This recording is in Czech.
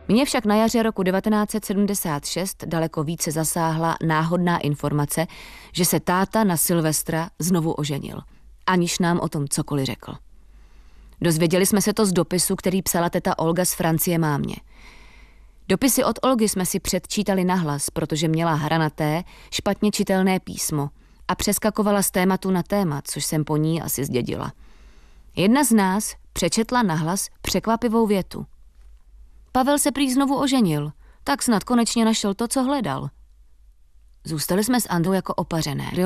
Mě však na jaře roku 1976 daleko více zasáhla náhodná informace, že se táta na Silvestra znovu oženil, aniž nám o tom cokoliv řekl. Dozvěděli jsme se to z dopisu, který psala teta Olga z Francie mámě. Dopisy od Olgy jsme si předčítali nahlas, protože měla hranaté, špatně čitelné písmo a přeskakovala z tématu na téma, což jsem po ní asi zdědila. Jedna z nás přečetla nahlas překvapivou větu. Pavel se prý znovu oženil, tak snad konečně našel to, co hledal. Zůstali jsme s Andou jako opařené.